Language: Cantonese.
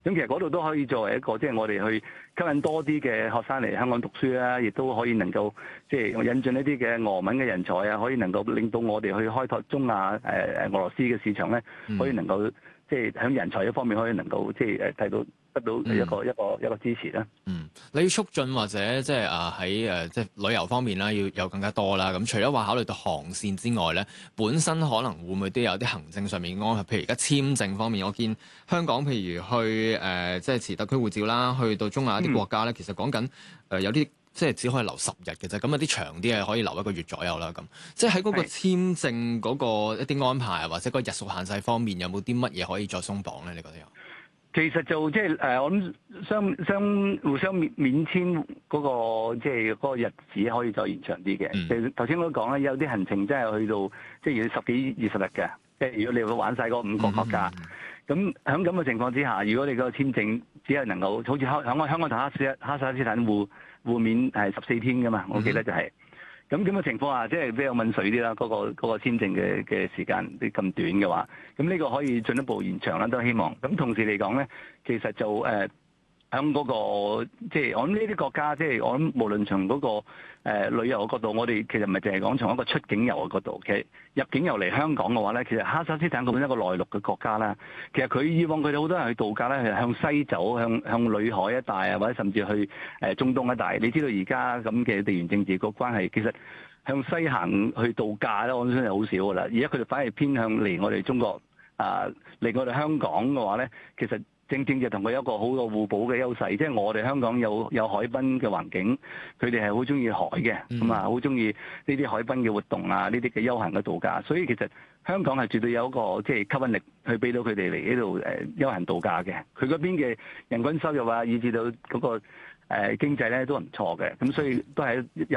咁其實嗰度都可以作為一個即係我哋去吸引多啲嘅學生嚟香港讀書啦，亦都可以能夠即係引進一啲嘅俄文嘅人才啊，可以能夠令到我哋去開拓中亞俄羅斯嘅市場咧，可以能夠即係喺人才一方面可以能夠即係睇到得到一個支持啦。 你要促進或者即係喺即係旅遊方面啦，要有更加多啦。咁除咗話考慮到航線之外咧，本身可能會唔會都有啲行政上面安排？譬如而家簽證方面，我見香港譬如去即係持特區護照啦，去到中亞一啲國家咧，其實講緊有啲即係只可以留10日嘅啫。咁有啲長啲嘅可以留1個月左右啦。咁即係喺嗰個簽證嗰個一啲安排或者個日數限制方面，有冇啲乜嘢可以再鬆綁咧？你覺得有？ 其實就即係我諗互相免簽嗰個即係嗰個日子可以再延長啲嘅。頭先我都講啦，有啲行程真係去到即係要10幾20日嘅。即係如果你會玩晒嗰5個國家，咁喺咁嘅情況之下，如果你個簽證只係能夠好似香港同哈薩斯坦互免係14天㗎嘛，我記得就係。咁嘅情況下，即係比較問水啲啦，嗰個簽證嘅時間啲咁短嘅話，咁呢個可以進一步延長啦，都希望。咁同時嚟講咧，其實就喺嗰個即係我諗呢啲國家，即係我諗無論從嗰個旅遊嘅角度，我哋其實唔係淨係講從一個出境遊嘅角度，其實入境遊嚟香港嘅話咧，其實哈薩斯坦佢本身一個內陸嘅國家啦，其實佢以往佢哋好多人去度假咧，係向西走，向裏海一帶啊，或者甚至去中東一帶。你知道而家咁嘅地緣政治個關係，其實向西行去度假咧，我相信係好少噶啦。而家佢哋反而偏向嚟我哋中國嚟我哋香港嘅話咧，其實正正就同佢有一個好嘅互補嘅優勢，即係我哋香港有海濱嘅環境，佢哋係好中意海嘅，咁好中意呢啲海濱嘅活動啊，呢啲嘅休閒嘅度假，所以其實香港係絕對有一個即係吸引力去俾到佢哋嚟呢度休閒度假嘅。佢嗰邊嘅人均收入啊，以至到嗰個經濟咧都唔錯嘅，咁所以都係